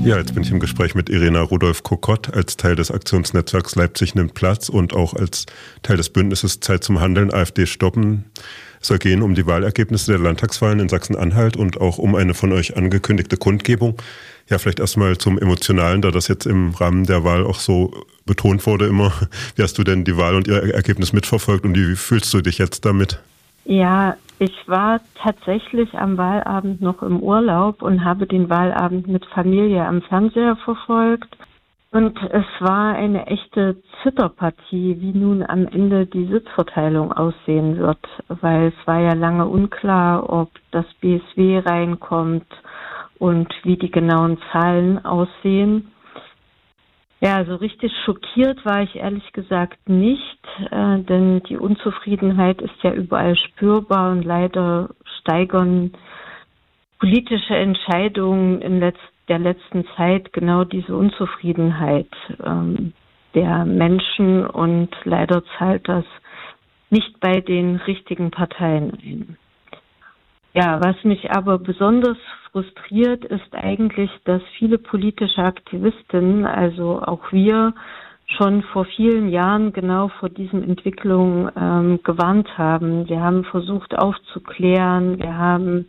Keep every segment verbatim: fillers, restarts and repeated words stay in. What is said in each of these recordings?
Ja, jetzt bin ich im Gespräch mit Irena Rudolph-Kokott als Teil des Aktionsnetzwerks Leipzig nimmt Platz und auch als Teil des Bündnisses Zeit zum Handeln, AfD stoppen. Es soll gehen um die Wahlergebnisse der Landtagswahlen in Sachsen-Anhalt und auch um eine von euch angekündigte Kundgebung. Ja, vielleicht erstmal zum Emotionalen, da das jetzt im Rahmen der Wahl auch so betont wurde immer. Wie hast du denn die Wahl und ihr Ergebnis mitverfolgt und wie fühlst du dich jetzt damit? Ja, ich war tatsächlich am Wahlabend noch im Urlaub und habe den Wahlabend mit Familie am Fernseher verfolgt. Und es war eine echte Zitterpartie, wie nun am Ende die Sitzverteilung aussehen wird, weil es war ja lange unklar, ob das B S W reinkommt und wie die genauen Zahlen aussehen. Ja, so richtig schockiert war ich ehrlich gesagt nicht, äh, denn die Unzufriedenheit ist ja überall spürbar und leider steigern politische Entscheidungen in letz- der letzten Zeit genau diese Unzufriedenheit ähm, der Menschen und leider zahlt das nicht bei den richtigen Parteien ein. Ja, was mich aber besonders frustriert, ist eigentlich, dass viele politische Aktivistinnen, also auch wir, schon vor vielen Jahren genau vor diesen Entwicklungen ähm, gewarnt haben. Wir haben versucht aufzuklären, wir haben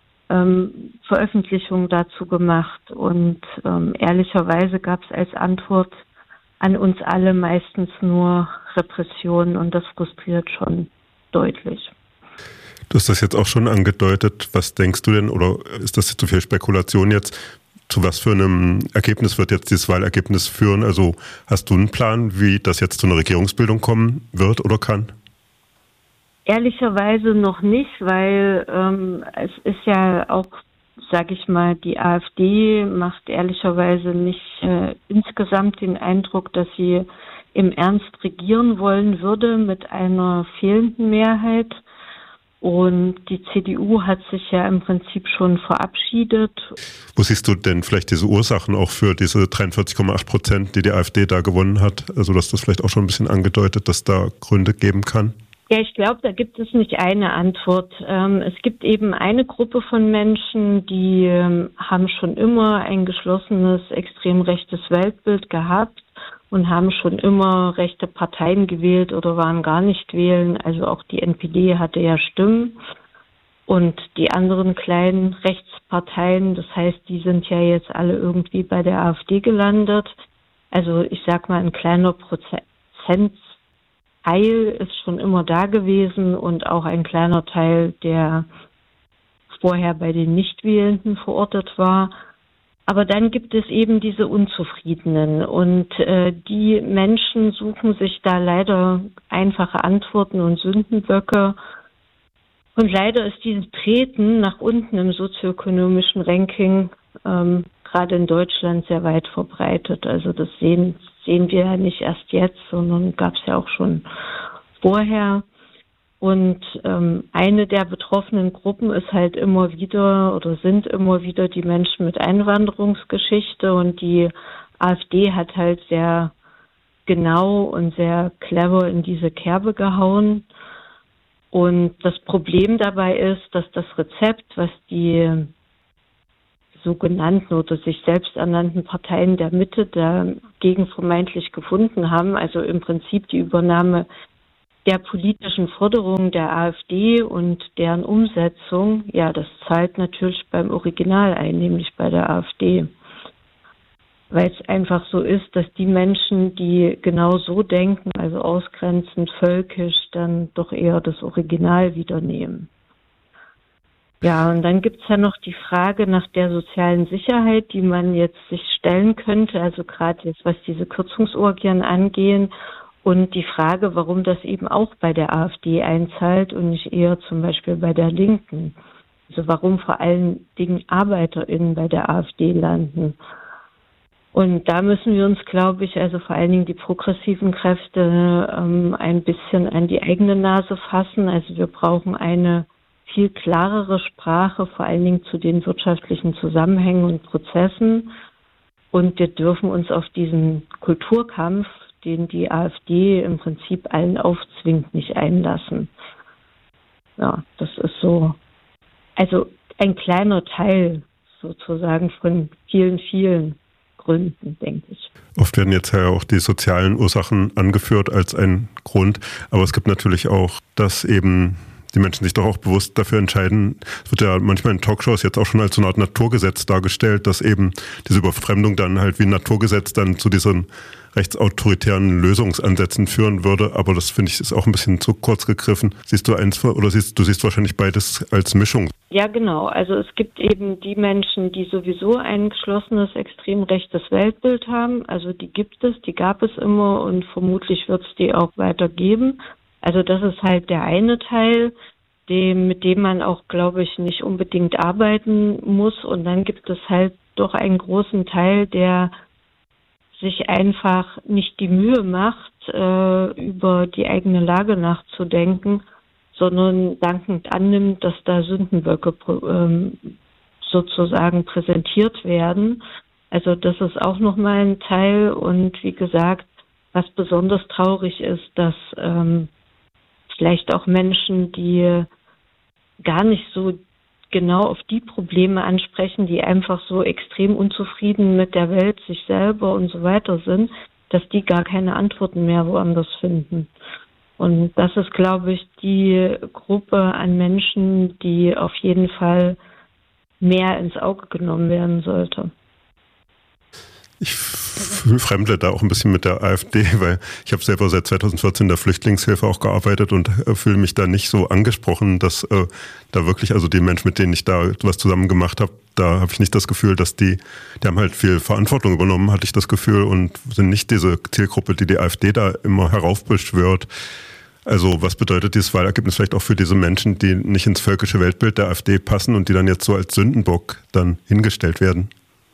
ähm, Veröffentlichungen dazu gemacht und ähm, ehrlicherweise gab es als Antwort an uns alle meistens nur Repression und das frustriert schon deutlich. Du hast das jetzt auch schon angedeutet. Was denkst du denn, oder ist das zu viel Spekulation jetzt? Zu was für einem Ergebnis wird jetzt dieses Wahlergebnis führen? Also hast du einen Plan, wie das jetzt zu einer Regierungsbildung kommen wird oder kann? Ehrlicherweise noch nicht, weil ähm, es ist ja auch, sage ich mal, die AfD macht ehrlicherweise nicht äh, insgesamt den Eindruck, dass sie im Ernst regieren wollen würde mit einer fehlenden Mehrheit. Und die C D U hat sich ja im Prinzip schon verabschiedet. Wo siehst du denn vielleicht diese Ursachen auch für diese dreiundvierzig Komma acht Prozent, die die AfD da gewonnen hat? Also dass das vielleicht auch schon ein bisschen angedeutet, dass da Gründe geben kann? Ja, ich glaube, da gibt es nicht eine Antwort. Ähm, es gibt eben eine Gruppe von Menschen, die ähm, haben schon immer ein geschlossenes, extrem rechtes Weltbild gehabt und haben schon immer rechte Parteien gewählt oder waren gar nicht wählen. Also auch die N P D hatte ja Stimmen. Und die anderen kleinen Rechtsparteien, das heißt, die sind ja jetzt alle irgendwie bei der AfD gelandet. Also ich sag mal, ein kleiner Prozentteil ist schon immer da gewesen und auch ein kleiner Teil, der vorher bei den Nichtwählenden verortet war. Aber dann gibt es eben diese Unzufriedenen und äh, die Menschen suchen sich da leider einfache Antworten und Sündenböcke. Und leider ist dieses Treten nach unten im sozioökonomischen Ranking ähm, gerade in Deutschland sehr weit verbreitet. Also das sehen, sehen wir ja nicht erst jetzt, sondern gab es ja auch schon vorher. Und ähm, eine der betroffenen Gruppen ist halt immer wieder oder sind immer wieder die Menschen mit Einwanderungsgeschichte und die AfD hat halt sehr genau und sehr clever in diese Kerbe gehauen. Und das Problem dabei ist, dass das Rezept, was die sogenannten oder sich selbst ernannten Parteien der Mitte dagegen vermeintlich gefunden haben, also im Prinzip die Übernahme der politischen Forderungen der AfD und deren Umsetzung, ja, das zahlt natürlich beim Original ein, nämlich bei der AfD. Weil es einfach so ist, dass die Menschen, die genau so denken, also ausgrenzend, völkisch, dann doch eher das Original wiedernehmen. Ja, und dann gibt's ja noch die Frage nach der sozialen Sicherheit, die man jetzt sich stellen könnte, also gerade jetzt, was diese Kürzungsorgien angehen. Und die Frage, warum das eben auch bei der AfD einzahlt und nicht eher zum Beispiel bei der Linken. Also warum vor allen Dingen ArbeiterInnen bei der AfD landen. Und da müssen wir uns, glaube ich, also vor allen Dingen die progressiven Kräfte ähm, ein bisschen an die eigene Nase fassen. Also wir brauchen eine viel klarere Sprache, vor allen Dingen zu den wirtschaftlichen Zusammenhängen und Prozessen. Und wir dürfen uns auf diesen Kulturkampf, den die AfD im Prinzip allen aufzwingt, nicht einlassen. Ja, das ist so, also ein kleiner Teil sozusagen von vielen, vielen. Gründen, denke ich. Oft werden jetzt ja auch die sozialen Ursachen angeführt als ein Grund, aber es gibt natürlich auch, dass eben die Menschen sich doch auch bewusst dafür entscheiden. Es wird ja manchmal in Talkshows jetzt auch schon als so eine Art Naturgesetz dargestellt, dass eben diese Überfremdung dann halt wie ein Naturgesetz dann zu diesen rechtsautoritären Lösungsansätzen führen würde. Aber das finde ich ist auch ein bisschen zu kurz gegriffen. Siehst du eins oder siehst du siehst wahrscheinlich beides als Mischung? Ja, genau. Also es gibt eben die Menschen, die sowieso ein geschlossenes, extrem rechtes Weltbild haben. Also die gibt es, die gab es immer und vermutlich wird es die auch weiter geben. Also das ist halt der eine Teil, dem, mit dem man auch, glaube ich, nicht unbedingt arbeiten muss. Und dann gibt es halt doch einen großen Teil, der sich einfach nicht die Mühe macht, äh, über die eigene Lage nachzudenken, sondern dankend annimmt, dass da Sündenböcke ähm, sozusagen präsentiert werden. Also das ist auch nochmal ein Teil. Und wie gesagt, was besonders traurig ist, dass ähm, vielleicht auch Menschen, die gar nicht so genau auf die Probleme ansprechen, die einfach so extrem unzufrieden mit der Welt, sich selber und so weiter sind, dass die gar keine Antworten mehr woanders finden. Und das ist, glaube ich, die Gruppe an Menschen, die auf jeden Fall mehr ins Auge genommen werden sollte. Ich fremdle da auch ein bisschen mit der AfD, weil ich habe selber seit zweitausendvierzehn in der Flüchtlingshilfe auch gearbeitet und äh, fühle mich da nicht so angesprochen, dass äh, da wirklich, also die Menschen, mit denen ich da was zusammen gemacht habe, da habe ich nicht das Gefühl, dass die, die haben halt viel Verantwortung übernommen, hatte ich das Gefühl, und sind nicht diese Zielgruppe, die die AfD da immer heraufbeschwört. Also was bedeutet dieses Wahlergebnis vielleicht auch für diese Menschen, die nicht ins völkische Weltbild der AfD passen und die dann jetzt so als Sündenbock dann hingestellt werden?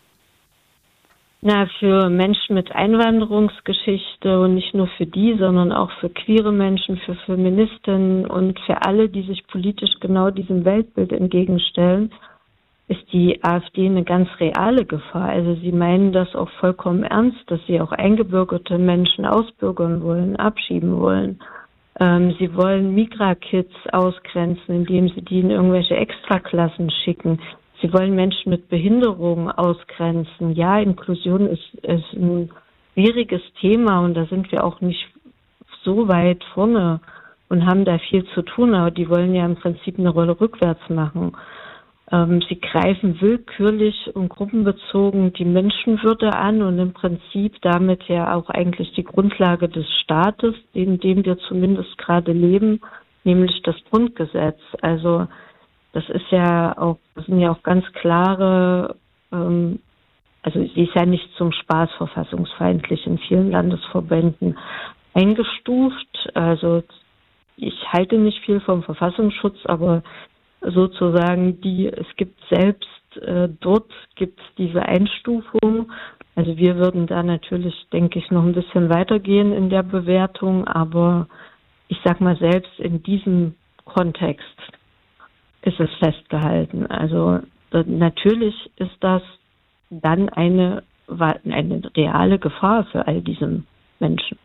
Na, für Menschen mit Einwanderungsgeschichte und nicht nur für die, sondern auch für queere Menschen, für Feministinnen und für alle, die sich politisch genau diesem Weltbild entgegenstellen, ist die AfD eine ganz reale Gefahr. Also sie meinen das auch vollkommen ernst, dass sie auch eingebürgerte Menschen ausbürgern wollen, abschieben wollen. Ähm, sie wollen Migra-Kids ausgrenzen, indem sie die in irgendwelche Extraklassen schicken. Sie wollen Menschen mit Behinderungen ausgrenzen. Ja, Inklusion ist, ist ein schwieriges Thema und da sind wir auch nicht so weit vorne und haben da viel zu tun, aber die wollen ja im Prinzip eine Rolle rückwärts machen. Ähm, sie greifen willkürlich und gruppenbezogen die Menschenwürde an und im Prinzip damit ja auch eigentlich die Grundlage des Staates, in dem wir zumindest gerade leben, nämlich das Grundgesetz. Also das ist ja auch, das sind ja auch ganz klare, ähm, also sie ist ja nicht zum Spaß verfassungsfeindlich in vielen Landesverbänden eingestuft. Also ich halte nicht viel vom Verfassungsschutz, aber sozusagen die, es gibt selbst äh, dort gibt es diese Einstufung. Also wir würden da natürlich, denke ich, noch ein bisschen weitergehen in der Bewertung, aber ich sag mal selbst in diesem Kontext ist es festgehalten. Also äh, natürlich ist das dann eine, eine reale Gefahr für all diese Menschen.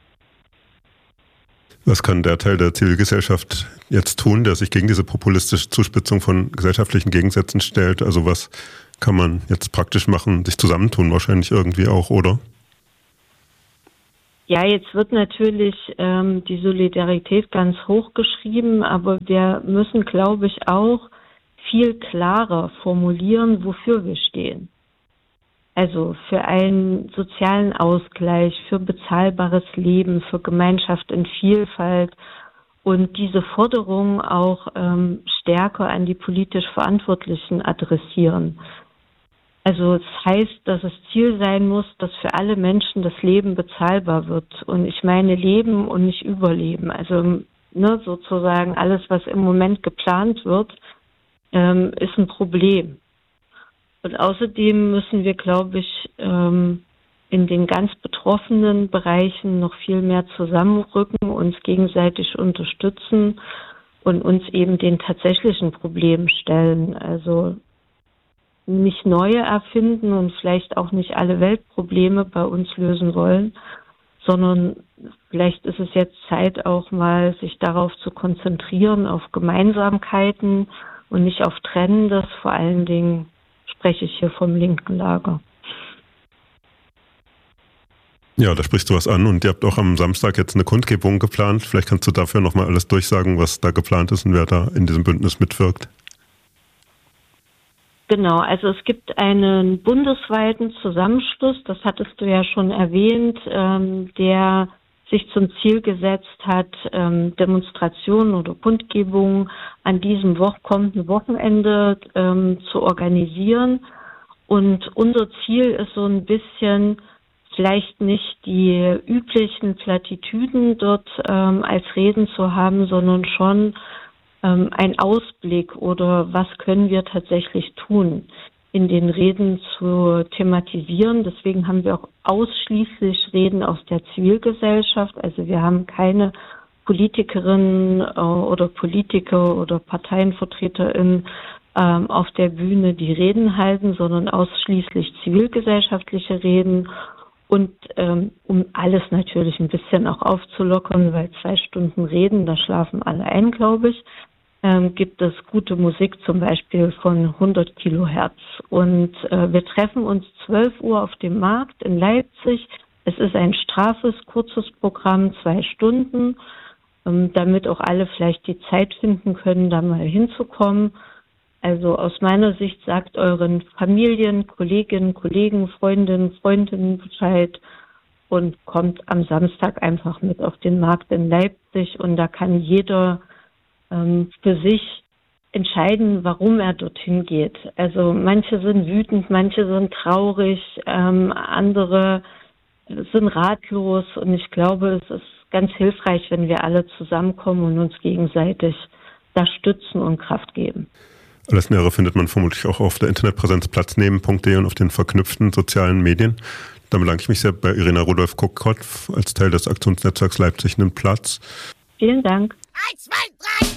Was kann der Teil der Zivilgesellschaft jetzt tun, der sich gegen diese populistische Zuspitzung von gesellschaftlichen Gegensätzen stellt? Also was kann man jetzt praktisch machen? Sich zusammentun wahrscheinlich irgendwie auch, oder? Ja, jetzt wird natürlich ähm, die Solidarität ganz hoch geschrieben, aber wir müssen, glaube ich, auch viel klarer formulieren, wofür wir stehen. Also für einen sozialen Ausgleich, für bezahlbares Leben, für Gemeinschaft in Vielfalt und diese Forderungen auch ähm, stärker an die politisch Verantwortlichen adressieren. Also es heißt, dass es Ziel sein muss, dass für alle Menschen das Leben bezahlbar wird. Und ich meine Leben und nicht Überleben. Also ne, sozusagen alles, was im Moment geplant wird, ähm, ist ein Problem. Und außerdem müssen wir, glaube ich, ähm, in den ganz betroffenen Bereichen noch viel mehr zusammenrücken, uns gegenseitig unterstützen und uns eben den tatsächlichen Problemen stellen. Also nicht neue erfinden und vielleicht auch nicht alle Weltprobleme bei uns lösen wollen, sondern vielleicht ist es jetzt Zeit auch mal, sich darauf zu konzentrieren, auf Gemeinsamkeiten und nicht auf Trennendes. Vor allen Dingen spreche ich hier vom linken Lager. Ja, da sprichst du was an und ihr habt auch am Samstag jetzt eine Kundgebung geplant. Vielleicht kannst du dafür nochmal alles durchsagen, was da geplant ist und wer da in diesem Bündnis mitwirkt. Genau, also es gibt einen bundesweiten Zusammenschluss, das hattest du ja schon erwähnt, ähm, der sich zum Ziel gesetzt hat, ähm, Demonstrationen oder Kundgebungen an diesem Wo- kommenden Wochenende ähm, zu organisieren. Und unser Ziel ist so ein bisschen, vielleicht nicht die üblichen Plattitüden dort ähm, als Reden zu haben, sondern schon ähm, ein Ausblick oder was können wir tatsächlich tun, in den Reden zu thematisieren. Deswegen haben wir auch ausschließlich Reden aus der Zivilgesellschaft. Also wir haben keine Politikerinnen äh, oder Politiker oder ParteienvertreterInnen ähm, auf der Bühne, die Reden halten, sondern ausschließlich zivilgesellschaftliche Reden. Und ähm, um alles natürlich ein bisschen auch aufzulockern, weil zwei Stunden Reden, da schlafen alle ein, glaube ich, ähm, gibt es gute Musik zum Beispiel von hundert Kilohertz. Und äh, wir treffen uns zwölf Uhr auf dem Markt in Leipzig. Es ist ein straffes, kurzes Programm, zwei Stunden, ähm, damit auch alle vielleicht die Zeit finden können, da mal hinzukommen. Also aus meiner Sicht sagt euren Familien, Kolleginnen, Kollegen, Freundinnen, Freundinnen Bescheid und kommt am Samstag einfach mit auf den Markt in Leipzig und da kann jeder ähm, für sich entscheiden, warum er dorthin geht. Also manche sind wütend, manche sind traurig, ähm, andere sind ratlos und ich glaube, es ist ganz hilfreich, wenn wir alle zusammenkommen und uns gegenseitig da stützen und Kraft geben. Alles Nähere findet man vermutlich auch auf der Internetpräsenz platzneben punkt de und auf den verknüpften sozialen Medien. Dann bedanke ich mich sehr bei Irena Rudolph-Kokott als Teil des Aktionsnetzwerks Leipzig nimmt Platz. Vielen Dank. Eins, zwei, drei.